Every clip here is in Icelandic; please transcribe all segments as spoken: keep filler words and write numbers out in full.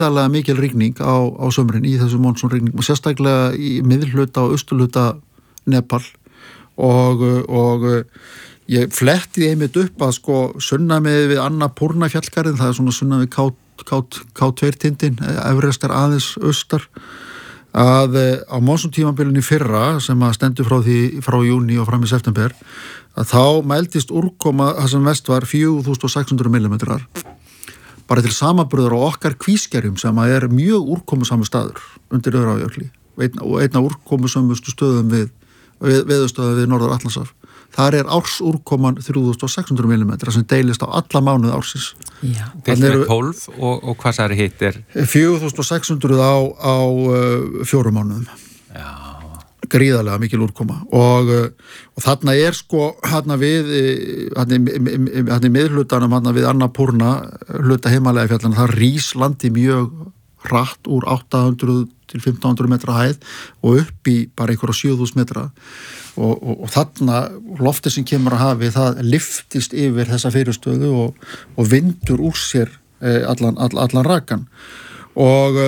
gríðarlega mikil rigning á, á sömrin í þessu monsúnrigning og sérstaklega í miðhluta og austurhluta Nepal og, og ég fletti einmitt upp að sko sunnamið við Annapurna fjallgarðin, það er svona sunnamið K tvö tindin, Everest er aðeins austar, að á monsúntímabilinu fyrra sem að stendur frá því frá júní og fram í september, að þá mældist úrkoma það sem mest var fjögur þúsund sex hundruð millimetrar. Bara til samanburðar á okkar Kvískerjum sem að er mjög úrkomusamur staður undir Öræfajökli og einna úrkomusamustu stöðum við, við veðurstöðum við Norður Atlantshaf. Þar er ársúrkoman þrjú þúsund sex hundruð millimetrar sem deilist á alla mánuði ársins. Já. Þetta er tólf og, og hvað særi hitt er? fjögur þúsund sex hundruð á, á uh, fjórum mánuðum. Já. Gríðarlega mikil úrkoma og, og þarna er sko þarna við þarna í miðhlutanum þarna við Annapurna hluta Himalajafjallana, það rís landi mjög hratt úr átta hundruð til fimmtán hundruð metra hæð og upp í bara einhverja sjö þúsund metra og, og, og þarna loftið sem kemur að hafi það lyftist yfir þessa fyrirstöðu og, og vindur úr sér allan, allan, allan rakan og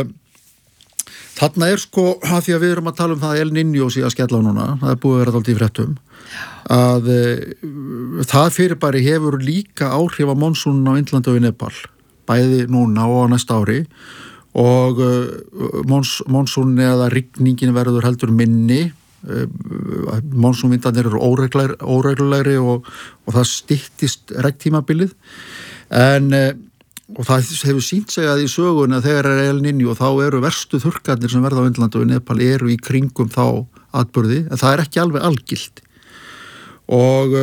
þarna er sko, að því að við erum að tala um það að El Niño sé að skella á núna, það er búið að vera dálítið í fréttum, að e, það fyrirbæri hefur líka áhrif á monsúnuna á Indlandi og í Nepal, bæði núna og á næsta ári og e, mons, monsúnni eða rigningin verður heldur minni, e, monsúnvindarnir eru óreglulegri, óreglulegri og, og það styttist regntímabilið, en e, og það hefur sýnt sig að í sögunni að þegar er El Niño og þá eru verstu þurrkarnir sem verða á Indlandi og í Nepal eru í kringum þá atburði, en það er ekki alveg algilt og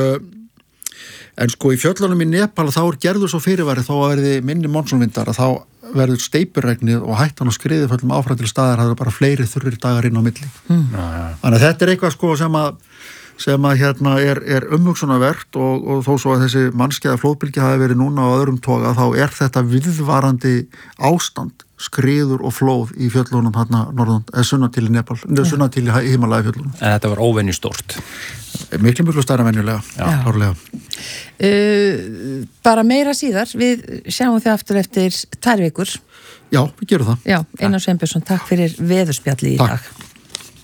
en sko í fjöllunum í Nepal þá er gerður svo fyrirværi þá að verði minni monsúnvindar að þá verður steypurregnið og hættan á skriðuföllum áfram til staðar, það er bara fleiri þurrir dagar inn á milli. Mm. Þannig að þetta er eitthvað sko sem að sem að hérna er, er umhugsunarvert og, og þó svo að þessi mannskeiða flóðbylgja hafi verið núna á öðrum toga þá er þetta viðvarandi ástand, skriður og flóð í fjöllunum hérna norðan, eða sunnan til í Nepal, eða sunnan til í Himalajafjöllunum. En þetta var óvenju stórt. Miklu, miklu stærra venjulega, árlega. Uh, bara meira síðar, við sjáum þið aftur eftir tvær vikur. Já, við gerum það. Já, Einar Sveinbjörnsson, takk fyrir veðurspjallið í dag. Takk.